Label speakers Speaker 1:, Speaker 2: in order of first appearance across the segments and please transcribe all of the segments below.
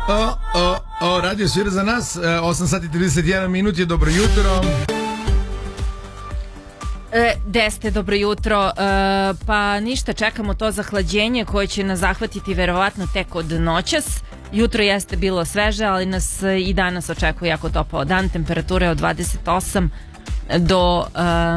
Speaker 1: Radio svira za nas, 8 sati 31 minut je, dobro jutro.
Speaker 2: Gde ste, dobro jutro. Pa ništa, čekamo to zahlađenje koje će nas zahvatiti verovatno tek od noćas. Jutro jeste bilo sveže, ali nas i danas očekuje jako topao dan. Temperature od 28 do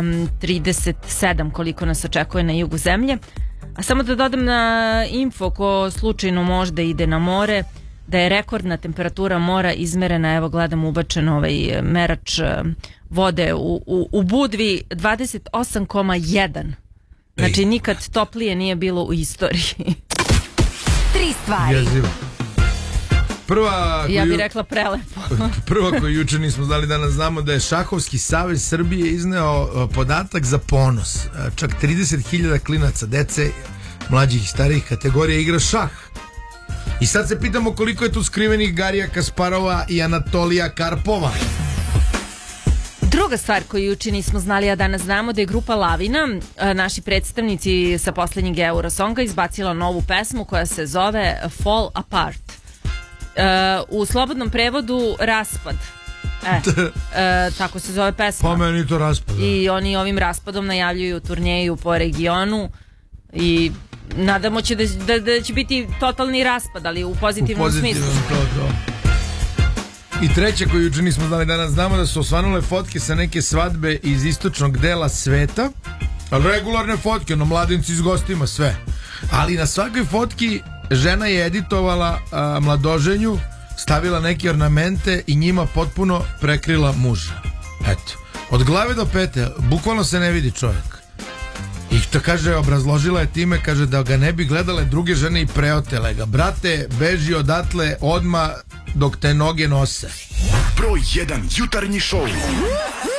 Speaker 2: 37 koliko nas očekuje na jugu zemlje. A samo da dodam na info ko slučajno možda ide na more, da je rekordna temperatura mora izmerena, evo gledam ubačen ovaj merač vode u Budvi, 28,1. Znači nikad toplije nije bilo u istoriji.
Speaker 3: Tri stvari.
Speaker 1: Jezivo. Prva,
Speaker 2: ja bih rekla prelepo.
Speaker 1: Prva koju juče nismo znali, danas znamo da je Šahovski savez Srbije izneo podatak za ponos. Čak 30.000 klinaca, dece, mlađih i starijih kategorija igra šah. I sad se pitamo koliko je tu skrivenih Garija Kasparova i Anatolija Karpova.
Speaker 2: Druga stvar koju juče nismo znali, a danas znamo da je grupa Lavina, naši predstavnici sa poslednjeg Eurosonga, izbacila novu pesmu koja se zove Fall Apart. U slobodnom prevodu raspad. Tako se zove pesma.
Speaker 1: Pa meni to raspad.
Speaker 2: I oni ovim raspadom najavljuju turneju po regionu i nadamo se da će biti totalni raspad, ali u pozitivnom smislu.
Speaker 1: To. I treća koju juče nismo znali, danas znamo da su osvanule fotke sa neke svadbe iz istočnog dela sveta, ali regularne fotke, ono mladenci s gostima, sve. Ali na svakoj fotki žena je editovala mladoženju, stavila neke ornamente i njima potpuno prekrila muža. Eto, od glave do pete, bukvalno se ne vidi čovjek. I to kaže, obrazložila je time, kaže da ga ne bi gledale druge žene i preotele ga. Brate, beži odatle odma dok te noge nose.
Speaker 4: Broj 1 jutarnji šou.